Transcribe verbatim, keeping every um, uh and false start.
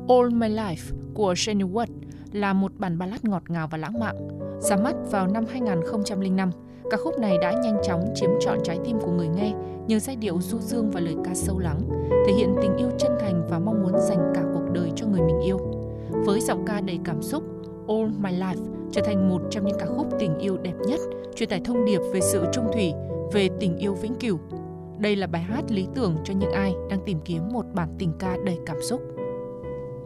All My Life của Shane Ward là một bản ballad ngọt ngào và lãng mạn. Ra mắt vào năm hai không không năm, ca khúc này đã nhanh chóng chiếm trọn trái tim của người nghe nhờ giai điệu du dương và lời ca sâu lắng, thể hiện tình yêu chân thành và mong muốn dành cả cuộc đời cho người mình yêu. Với giọng ca đầy cảm xúc, All My Life trở thành một trong những ca khúc tình yêu đẹp nhất, truyền tải thông điệp về sự trung thủy, về tình yêu vĩnh cửu. Đây là bài hát lý tưởng cho những ai đang tìm kiếm một bản tình ca đầy cảm xúc.